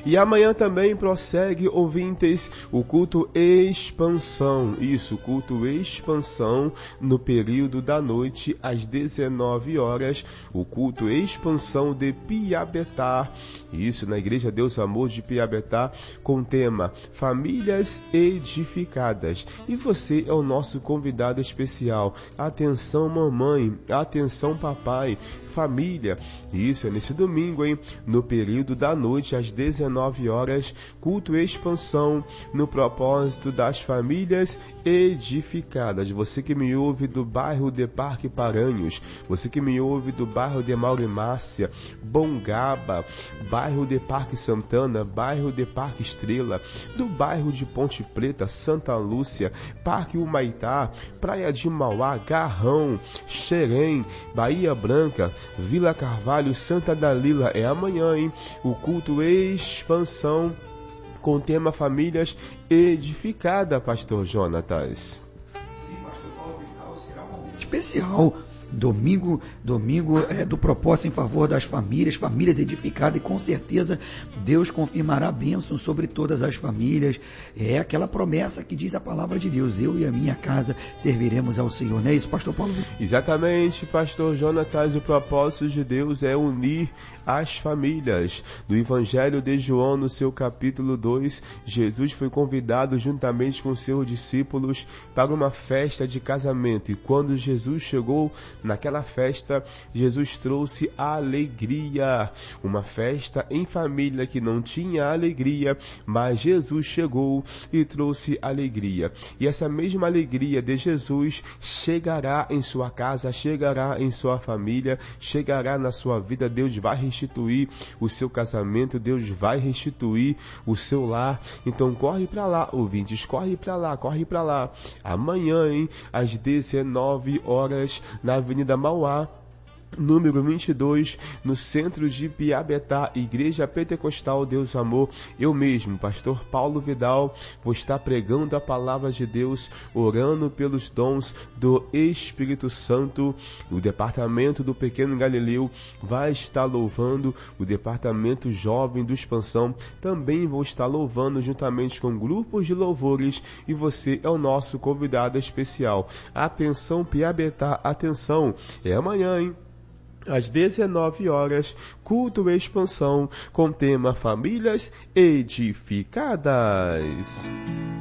E amanhã também prossegue, ouvintes, o culto expansão. Isso, culto expansão no período da noite às 19 horas. O culto expansão de Piabetá. Isso, na Igreja Deus Amor de Piabetá, com o tema Famílias Edificadas. E você é o nosso convidado especial. Atenção, mamãe. Atenção, papai. Família. Isso é nesse domingo, hein? No período da noite, às 19 horas, culto expansão, no propósito das famílias edificadas. Você que me ouve do bairro de Parque Paranhos, você que me ouve do bairro de Maurimácia, Bongaba, bairro de Parque Santana, bairro de Parque Estrela, do bairro de Ponte Preta, Santa Lúcia, Parque Humaitá, Praia de Mauá, Garrão, Xerém, Bahia Branca, Vila Carvalho, Santa Dalila. É amanhã, hein? O culto expansão com o tema Famílias Edificada, Pastor Jonatas. Sim, Pastor Paulo Vital, será um momento especial. Domingo é do propósito em favor das famílias edificadas, e com certeza Deus confirmará bênção sobre todas as famílias. É aquela promessa que diz a palavra de Deus: eu e a minha casa serviremos ao Senhor. Não é isso, Pastor Paulo? Exatamente, Pastor Jonatas. O propósito de Deus é unir as famílias. No Evangelho de João, no seu capítulo 2, Jesus foi convidado juntamente com seus discípulos para uma festa de casamento, e quando Jesus chegou naquela festa, Jesus trouxe alegria. Uma festa em família que não tinha alegria, mas Jesus chegou e trouxe alegria. E essa mesma alegria de Jesus chegará em sua casa, chegará em sua família, chegará na sua vida. Deus vai restituir o seu casamento, Deus vai restituir o seu lar. Então corre para lá, ouvintes, corre para lá. Amanhã, hein, às 19 horas, na Avenida Mauá, número 22, no centro de Piabetá, Igreja Pentecostal Deus Amor. Eu mesmo, Pastor Paulo Vidal, vou estar pregando a palavra de Deus, orando pelos dons do Espírito Santo. O departamento do Pequeno Galileu vai estar louvando, o departamento jovem do Expansão também vou estar louvando juntamente com grupos de louvores, e você é o nosso convidado especial. Atenção, Piabetá, atenção, é amanhã, hein? Às 19 horas, culto expansão com tema Famílias Edificadas.